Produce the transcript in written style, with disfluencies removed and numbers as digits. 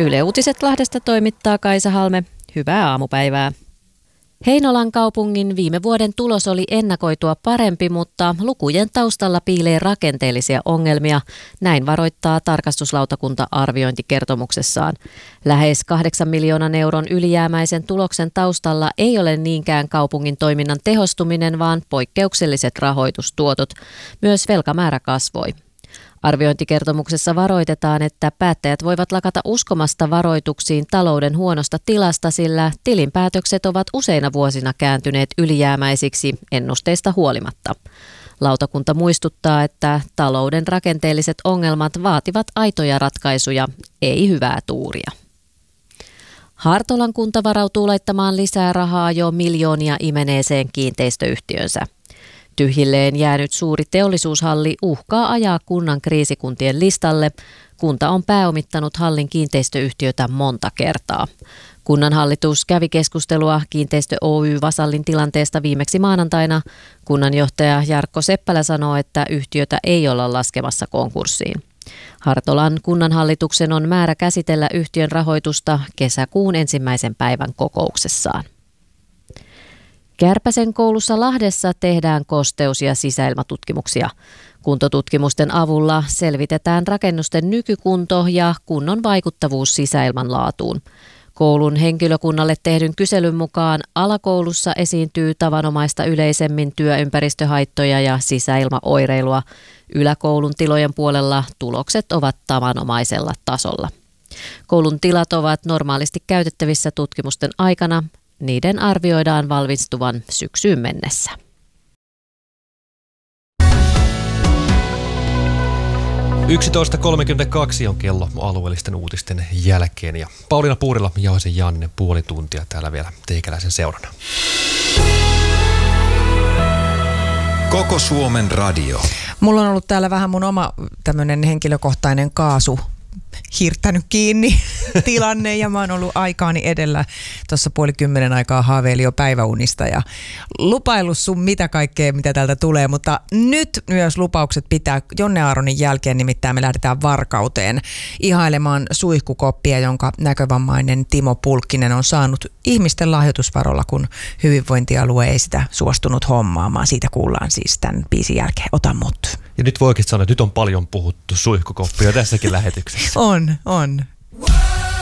Yle Uutiset Lahdesta toimittaa Kaisa Halme. Hyvää aamupäivää. Heinolan kaupungin viime vuoden tulos oli ennakoitua parempi, mutta lukujen taustalla piilee rakenteellisia ongelmia. Näin varoittaa tarkastuslautakunta arviointikertomuksessaan. Lähes 8 miljoonan euron ylijäämäisen tuloksen taustalla ei ole niinkään kaupungin toiminnan tehostuminen, vaan poikkeukselliset rahoitustuotot. Myös velkamäärä kasvoi. Arviointikertomuksessa varoitetaan, että päättäjät voivat lakata uskomasta varoituksiin talouden huonosta tilasta, sillä tilinpäätökset ovat useina vuosina kääntyneet ylijäämäisiksi ennusteista huolimatta. Lautakunta muistuttaa, että talouden rakenteelliset ongelmat vaativat aitoja ratkaisuja, ei hyvää tuuria. Hartolan kunta varautuu laittamaan lisää rahaa jo miljoonia imeneeseen kiinteistöyhtiönsä. Tyhjilleen jäänyt suuri teollisuushalli uhkaa ajaa kunnan kriisikuntien listalle. Kunta on pääomittanut hallin kiinteistöyhtiötä monta kertaa. Kunnan hallitus kävi keskustelua Kiinteistö Oy Vasallin tilanteesta viimeksi maanantaina. Kunnanjohtaja Jarkko Seppälä sanoo, että yhtiötä ei olla laskemassa konkurssiin. Hartolan kunnanhallituksen on määrä käsitellä yhtiön rahoitusta kesäkuun 1. päivän kokouksessaan. Kärpäsen koulussa Lahdessa tehdään kosteus- ja sisäilmatutkimuksia. Kuntotutkimusten avulla selvitetään rakennusten nykykunto ja kunnon vaikuttavuus sisäilman laatuun. Koulun henkilökunnalle tehdyn kyselyn mukaan alakoulussa esiintyy tavanomaista yleisemmin työympäristöhaittoja ja sisäilmaoireilua. Yläkoulun tilojen puolella tulokset ovat tavanomaisella tasolla. Koulun tilat ovat normaalisti käytettävissä tutkimusten aikana. Niiden arvioidaan valmistuvan syksyyn mennessä. – 11.32 on kello alueellisten uutisten jälkeen ja Pauliina Puurila ja Jauhasen Janne puoli tuntia täällä vielä teikäläisen seurana. Koko Suomen radio. Mulla on ollut täällä vähän mun oma tämmönen henkilökohtainen kaasu hirttänyt kiinni tilanne ja mä oon ollut aikaani edellä. Tuossa 9:30 aikaa haaveili jo päiväunista ja lupaillut sun mitä kaikkea, mitä täältä tulee, mutta nyt myös lupaukset pitää. Jonne Aaronin jälkeen nimittäin me lähdetään Varkauteen ihailemaan suihkukoppia, jonka näkövammainen Timo Pulkkinen on saanut ihmisten lahjoitusvarolla, kun hyvinvointialue ei sitä suostunut hommaamaan. Siitä kuullaan siis tämän biisin jälkeen. Ota mut. Ja nyt voi oikeasti sanoa, että nyt on paljon puhuttu suihkukoppia tässäkin lähetyksessä. On.